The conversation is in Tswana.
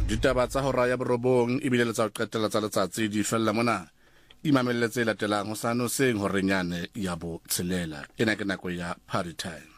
Ditaba tsa hora ya borobong ebile le tsa ho qetela tsa letsatsi di fella mona. Imamelletse latelang ho sano seng ho renyane ya bo tshelela. Ena ke nako ya party time.